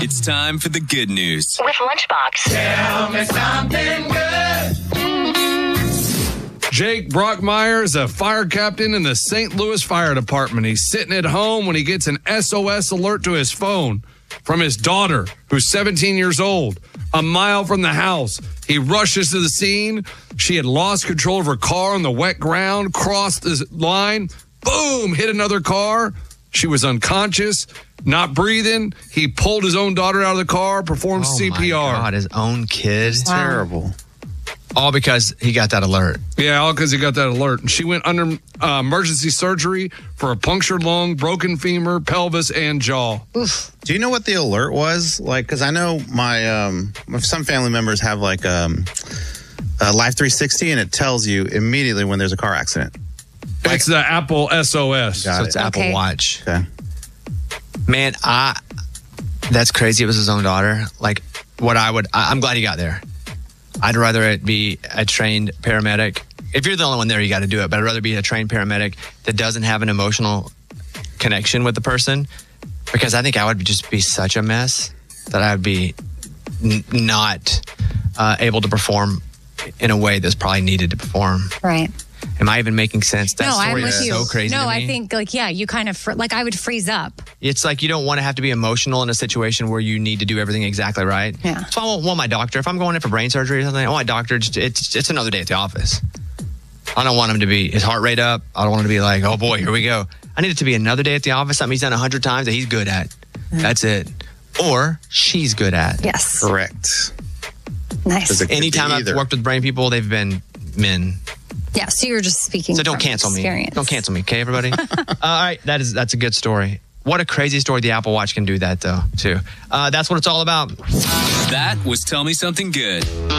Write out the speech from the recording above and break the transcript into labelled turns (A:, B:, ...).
A: It's time for the good news.
B: With Lunchbox.
C: Tell me something good.
D: Jake Brockmeyer is a fire captain in the St. Louis Fire Department. He's sitting at home when he gets an SOS alert to his phone from his daughter, who's 17 years old, a mile from the house. He rushes to the scene. She had lost control of her car on the wet ground, crossed the line, boom, hit another car. She was unconscious, not breathing. He pulled his own daughter out of the car, performed CPR.
E: My God, his own kid.
F: It's terrible.
E: All because he got that alert.
D: Yeah, all because he got that alert. And she went under emergency surgery for a punctured lung, broken femur, pelvis, and jaw.
F: Oof. Do you know what the alert was? Like, because I know my some family members have like a Life 360, and it tells you immediately when there's a car accident.
D: It's the Apple SOS.
E: So it's Apple Watch.
F: Okay.
E: Man, that's crazy. It was his own daughter. Like, I'm glad he got there. I'd rather it be a trained paramedic. If you're the only one there, you got to do it. But I'd rather be a trained paramedic that doesn't have an emotional connection with the person, because I think I would just be such a mess that I would be not able to perform in a way that's probably needed to perform.
G: Right.
E: Am I even making sense? That
G: No, I'm
E: story
G: with
E: is
G: you.
E: so crazy to
G: No,
E: me.
G: I think, you kind of, I would freeze up.
E: It's like you don't want to have to be emotional in a situation where you need to do everything exactly right.
G: Yeah.
E: So I want my doctor, if I'm going in for brain surgery or something, I want my doctor, it's another day at the office. I don't want him to be his heart rate up. I don't want him to be like, oh boy, here we go. I need it to be another day at the office, something he's done 100 times that he's good at.
G: Mm-hmm.
E: That's it. Or she's good at.
G: Yes.
F: Correct.
G: Nice.
E: Anytime I've worked with brain people, they've been men.
G: Yeah, so you're just speaking
E: So don't
G: from
E: cancel
G: experience.
E: me. Don't cancel me, okay, everybody? All right, that's a good story. What a crazy story. The Apple Watch can do that, though, too. That's what it's all about.
A: That was Tell Me Something Good.